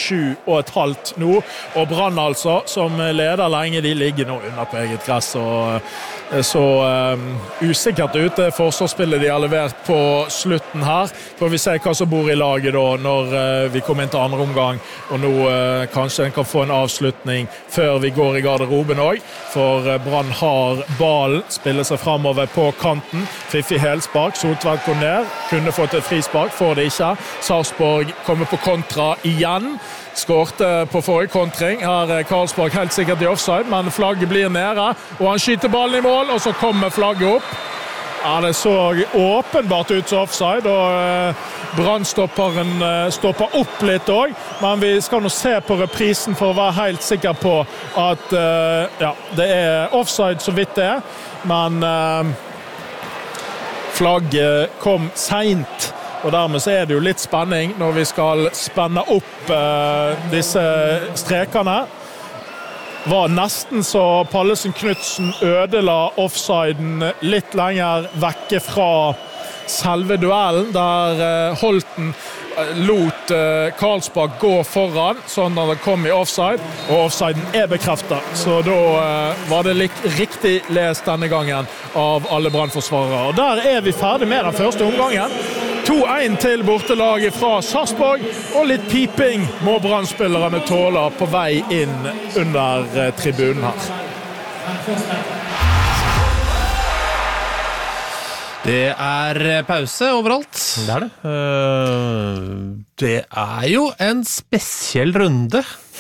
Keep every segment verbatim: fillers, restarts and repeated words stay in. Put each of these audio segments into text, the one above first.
sju og et halvt nå, og Brann altså, som leder lenge, de ligger nå under på eget gress, og så um, usikkert ute forsvarsspillet de har levert på slutten her. Får vi se hva som bor i laget da, når uh, vi kommer inn til andre omgang, og nå uh, kanskje en kan få en avslutning før vi går i garderoben også, for uh, Brann har ballen, spiller seg fremover på kanten, Fifi helspark, Soltvedt går ned, kunne fått et frispark, får det ikke. Sarpsborg kommer på kontra igjen, skårte på forrige kontring. Her er Karlsborg helt sikkert i offside, men flagget blir nede, og han skyter ballen i mål, og så kommer flagget opp. Ja, det så åpenbart ut som offside, og eh, Brannstopperen eh, stopper opp litt også, men vi skal nå se på reprisen for å være helt sikker på at eh, ja, det er offside så vidt det er, men eh, flagget kom sent. Og dermed så er det jo litt spenning når vi skal spenne opp eh, disse strekene. Var nesten så Pallesen Knudsen ødela offsiden litt lenger vekke fra selve duellen, der eh, Holten eh, lot eh, Karlsbakk gå foran, sånn at det kom i offside, og offsiden er bekreftet. Så da eh, var det litt riktig lest denne gangen av alle brannforsvarere. Og der er vi ferdig med den første omgangen. to en til bortelaget fra Sarpsborg, og litt piping må Brannspillerne tåle på vei inn under eh, tribunen her. Det er pause overalt. Det er det. Uh, det er jo en spesiell runde.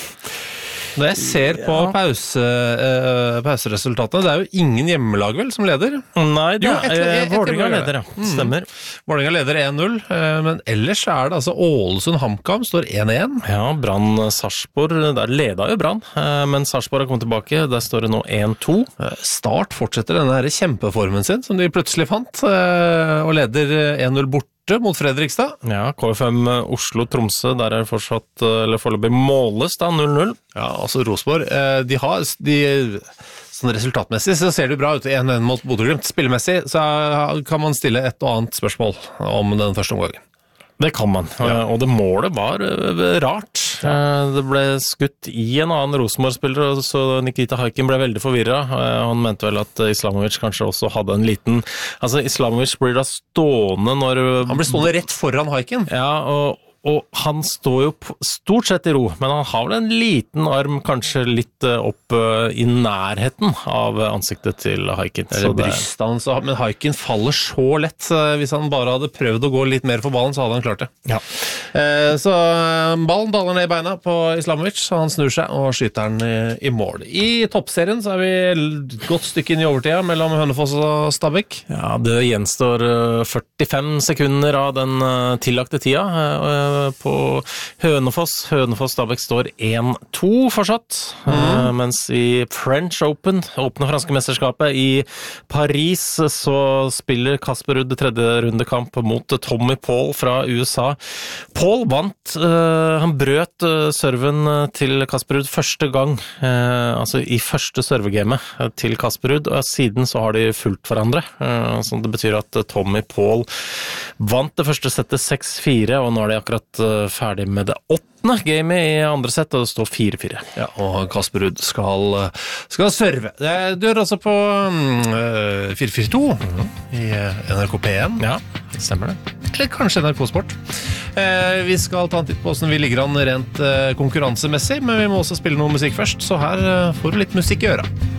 Når jeg ser på pause, uh, pauseresultatene, det er jo ingen hjemmelag vel som leder? Nei, det Jo, et- er et- et- Vålerenga et- leder, ja. Stemmer. Vålerenga leder en null, uh, men ellers er det altså Ålesund-HamKam står en en. Ja, Brann-Sarpsborg, der leda jo Brann, eh, men Sarpsborg har kommet tilbake, der står det nå en to. Uh, Start fortsetter denne her kjempeformen sin, som de plutselig fant, uh, og leder en null borte mot Fredrikstad. Ja, K F M Oslo-Tromsø, der er det fortsatt, eh, eller foreløpig måles da, null null. Ja, altså Rosenborg, uh, de har... De, sånn resultatmessig så ser det bra ut en en mot Bodø/Glimt. Spillemessig så kan man stille et og annet spørsmål om den første omgangen. Det kan man, Ja. og det målet var eh, rart. Eh, Det ble skutt i en annen Rosenborg-spiller, så Nikita Haikin ble veldig forvirret. Eh, Han mente vel at Islamovic kanskje også hadde en liten... Altså, Islamovic blir da stående når... Han ble stående rett foran Haikin. Ja, og, og han står jo p- stort sett i ro, men han har vel en liten arm kanskje litt eh, opp eh, i nærheten av ansiktet til Haikin. Eller Så det- brystet hans, men Haikin faller så lett. så Hvis han bare hadde prøvd å gå litt mer for ballen, så hadde han klart det. Ja. Eh, Så eh, ballen daler ned i beina på Islamovic, så han snur seg og skyter den i, i mål. I toppserien så er vi et godt stykke inn i overtida mellom Hønefoss og Stabæk. Ja, det gjenstår eh, førtifem sekunder av den eh, tillagte tida eh, på Hønefoss. Hønefoss-Stabæk står en to fortsatt, eh, mens i French Open, åpne franske mesterskapet i Paris, så spiller Kasper Ruud tredje rundekamp mot Tommy Paul fra U S A. Paul vant, eh, han brøt eh, serven til Kasper Ruud første gang, eh, altså i første servegamet eh, til Kasper Ruud, og siden så har de fulgt hverandre. Eh, så det betyr at eh, Tommy Paul vant det første settet seks fire, og nå er de akkurat eh, ferdig med det åttende gamet i andre sett, og det står fire fire. Ja, og Kasper Ruud skal, skal serve. Det du gjør altså på uh, fire fire to i N R K P en. Ja, stemmer det. Eller kanskje N R K Sport. Eh, vi skal ta en titt på hvordan vi ligger an rent eh, konkurransemessig, men vi må også spille noe musikk først, så her eh, får du litt musikk i øra.